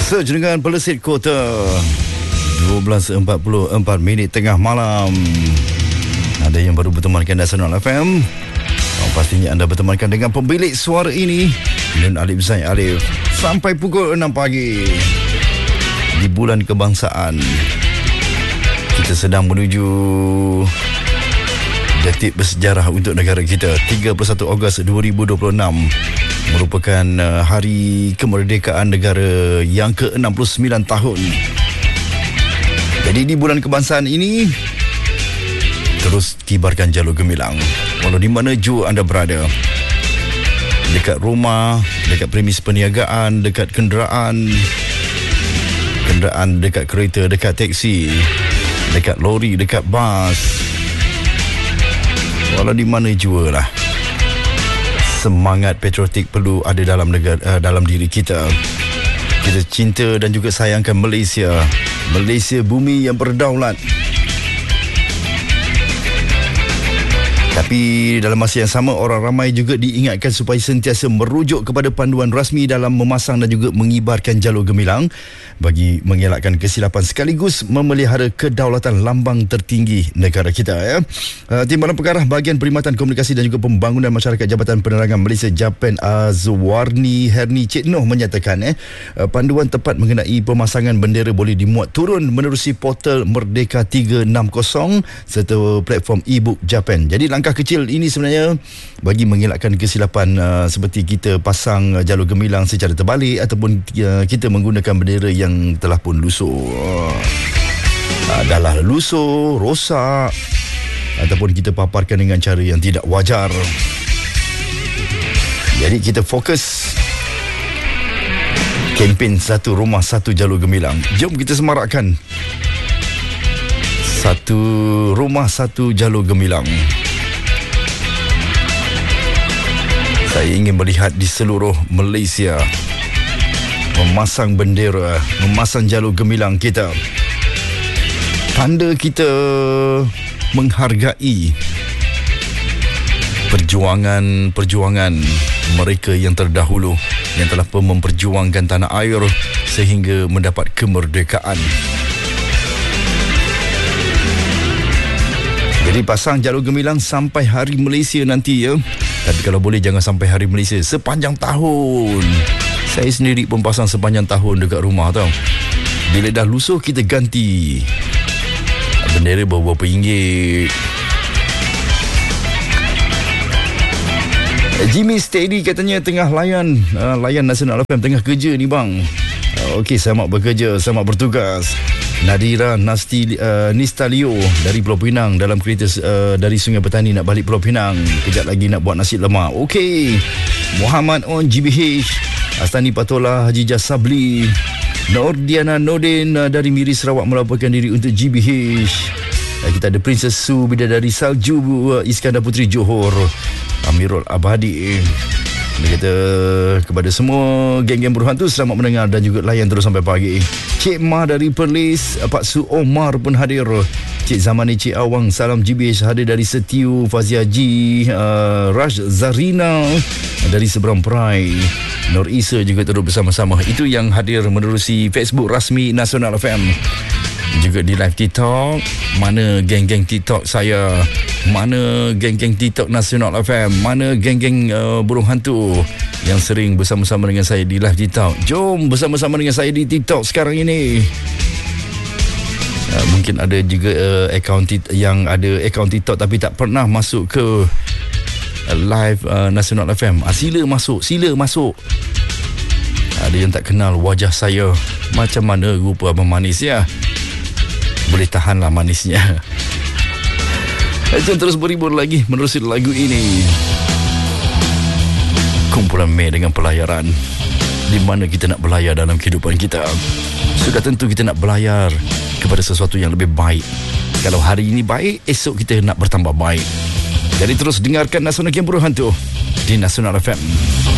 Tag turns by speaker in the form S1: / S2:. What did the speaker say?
S1: Search dengan Pelesit Kota 12.44 tengah malam. Ada yang baru bertemankan Nasional FM. Pastinya anda bertemankan dengan pemilik suara ini, Nun Alif Zain Alif, sampai pukul 6 pagi di bulan kebangsaan. Kita sedang menuju detik bersejarah untuk negara kita. 31 Ogos 2026 merupakan hari kemerdekaan negara yang ke-69 tahun. Jadi di bulan kebangsaan ini, terus kibarkan jalur gemilang walau di mana jua anda berada. Dekat rumah, dekat premis perniagaan, dekat kenderaan, dekat kereta, dekat teksi, dekat lori, dekat bas, walau di mana jua lah. Semangat patriotik perlu ada dalam negara, dalam diri kita. Kita cinta dan juga sayangkan Malaysia. Malaysia bumi yang berdaulat. Tapi dalam masa yang sama, orang ramai juga diingatkan supaya sentiasa merujuk kepada panduan rasmi dalam memasang dan juga mengibarkan jalur gemilang bagi mengelakkan kesilapan sekaligus memelihara kedaulatan lambang tertinggi negara kita. Timbalan Pengarah Bahagian Perkhidmatan Komunikasi dan juga Pembangunan Masyarakat Jabatan Penerangan Malaysia JAPEN Azwarni Herni Cik Noh menyatakan panduan tepat mengenai pemasangan bendera boleh dimuat turun menerusi portal Merdeka 360 serta platform e-book JAPEN. Jadi langkah kecil ini sebenarnya bagi mengelakkan kesilapan seperti kita pasang jalur gemilang secara terbalik ataupun kita menggunakan bendera yang telah pun lusuh, adalah lusuh, rosak, ataupun kita paparkan dengan cara yang tidak wajar. Jadi kita fokus kempen satu rumah satu jalur gemilang. Jom kita semarakkan satu rumah satu jalur gemilang. Saya ingin melihat di seluruh Malaysia memasang bendera, memasang jalur gemilang kita. Tanda kita menghargai perjuangan mereka yang terdahulu yang telah pun memperjuangkan tanah air sehingga mendapat kemerdekaan. Jadi pasang jalur gemilang sampai Hari Malaysia nanti ya. Tapi kalau boleh jangan sampai Hari Malaysia, sepanjang tahun. Saya sendiri pun pasang sepanjang tahun dekat rumah tau. Bila dah lusuh kita ganti. Bendera berapa ringgit. Jimmy Steady katanya tengah layan Nasional FM, tengah kerja ni bang. Okey, selamat bekerja, selamat bertugas. Nadira Nistalio dari Pulau Pinang dalam kereta dari Sungai Petani nak balik Pulau Pinang. Kejap lagi nak buat nasi lemak. Okey. Muhammad on GBH. Astani Patola Haji Jasabli. Nordiana Nordin dari Miri Sarawak melaporkan diri untuk GBH. Kita ada Princess Su Bidadari Salju Iskandar Puteri Johor. Amirul Abadi. Dia kata kepada semua geng-geng buruh hantu, selamat mendengar dan juga layan terus sampai pagi. Cik Ma dari Perlis, Pak Su Omar pun hadir. Cik Zamani, Cik Awang, salam GBH hadir dari Setiu, Fazia Ji, Raj Zarina dari Seberang Perai. Nur Isa juga terus bersama-sama. Itu yang hadir menerusi Facebook rasmi Nasional FM. Juga di live TikTok. Mana geng-geng TikTok saya? Mana geng-geng TikTok Nasional FM? Mana geng-geng burung hantu yang sering bersama-sama dengan saya di live TikTok? Jom bersama-sama dengan saya di TikTok sekarang ini. Mungkin ada juga akaun yang ada akaun TikTok tapi tak pernah masuk ke live Nasional FM. Sila masuk. Ada yang tak kenal wajah saya. Macam mana rupa abang manis ya? Boleh tahanlah manisnya. Jom terus berhibur lagi menerusi lagu ini. Kumpulan Mei dengan pelayaran. Di mana kita nak berlayar dalam kehidupan kita. Sudah tentu kita nak berlayar kepada sesuatu yang lebih baik. Kalau hari ini baik, esok kita nak bertambah baik. Jadi terus dengarkan Nasional Game Buruh Hantu di Nasional FM.